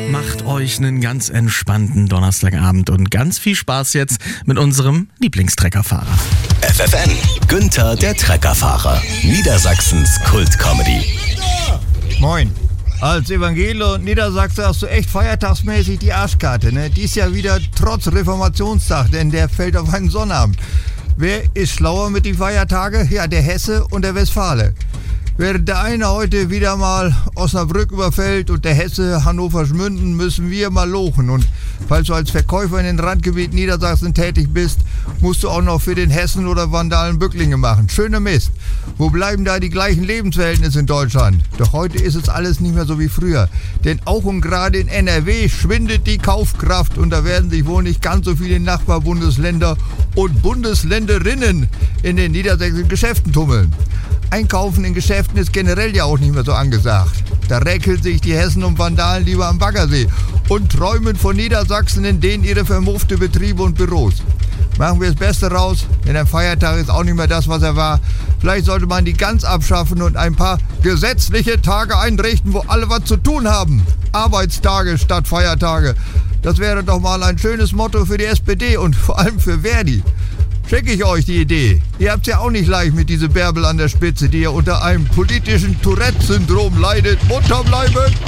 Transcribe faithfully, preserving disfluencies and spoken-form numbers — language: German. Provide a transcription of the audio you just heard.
Macht euch einen ganz entspannten Donnerstagabend und ganz viel Spaß jetzt mit unserem Lieblingstreckerfahrer. F F N, Günther der Treckerfahrer, Niedersachsens Kultcomedy. Moin. Als Evangele und Niedersachse hast du echt feiertagsmäßig die Arschkarte, ne? Dies Jahr wieder trotz Reformationstag, denn der fällt auf einen Sonnabend. Wer ist schlauer mit den Feiertagen? Ja, der Hesse und der Westfale. Während der eine heute wieder mal Osnabrück überfällt und der Hesse Hannover-Schmünden, müssen wir mal lochen. Und falls du als Verkäufer in den Randgebieten Niedersachsen tätig bist, musst du auch noch für den Hessen oder Vandalen Bücklinge machen. Schöner Mist. Wo bleiben da die gleichen Lebensverhältnisse in Deutschland? Doch heute ist es alles nicht mehr so wie früher. Denn auch und gerade in N R W schwindet die Kaufkraft und da werden sich wohl nicht ganz so viele Nachbarbundesländer und Bundesländerinnen in den niedersächsischen Geschäften tummeln. Einkaufen in Geschäften ist generell ja auch nicht mehr so angesagt. Da räkeln sich die Hessen und Vandalen lieber am Baggersee und träumen von Niedersachsen, in denen ihre vermuffte Betriebe und Büros. Machen wir das Beste raus, denn ein Feiertag ist auch nicht mehr das, was er war. Vielleicht sollte man die ganz abschaffen und ein paar gesetzliche Tage einrichten, wo alle was zu tun haben. Arbeitstage statt Feiertage. Das wäre doch mal ein schönes Motto für die S P D und vor allem für Verdi. Schicke ich euch die Idee. Ihr habt's ja auch nicht leicht mit dieser Bärbel an der Spitze, die ja unter einem politischen Tourette-Syndrom leidet. Munter bleiben!